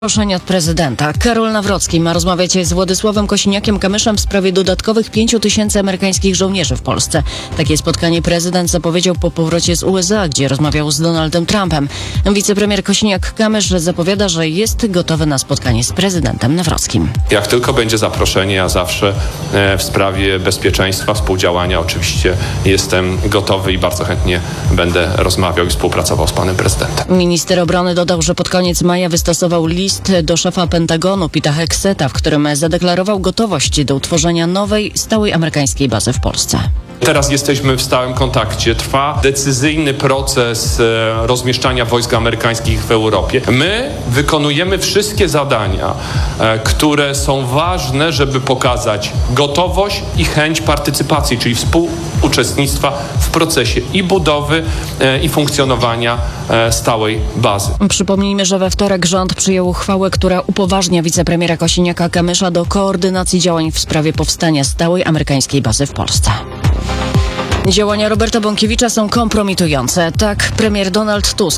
Zaproszenie od prezydenta. Karol Nawrocki ma rozmawiać z Władysławem Kosiniakiem-Kamyszem w sprawie dodatkowych 5 000 amerykańskich żołnierzy w Polsce. Takie spotkanie prezydent zapowiedział po powrocie z USA, gdzie rozmawiał z Donaldem Trumpem. Wicepremier Kosiniak-Kamysz zapowiada, że jest gotowy na spotkanie z prezydentem Nawrockim. Jak tylko będzie zaproszenie, ja zawsze w sprawie bezpieczeństwa, współdziałania oczywiście jestem gotowy i bardzo chętnie będę rozmawiał i współpracował z panem prezydentem. Minister obrony dodał, że pod koniec maja wystosował list do szefa Pentagonu Pita Hegseta, w którym zadeklarował gotowość do utworzenia nowej, stałej amerykańskiej bazy w Polsce. Teraz jesteśmy w stałym kontakcie. Trwa decyzyjny proces rozmieszczania wojsk amerykańskich w Europie. My wykonujemy wszystkie zadania, które są ważne, żeby pokazać gotowość i chęć partycypacji, czyli współuczestnictwa w procesie i budowy, i funkcjonowania stałej bazy. Przypomnijmy, że we wtorek rząd przyjął uchwałę, która upoważnia wicepremiera Kosiniaka-Kamysza do koordynacji działań w sprawie powstania stałej amerykańskiej bazy w Polsce. Działania Roberta Bąkiewicza są kompromitujące. Tak premier Donald Tusk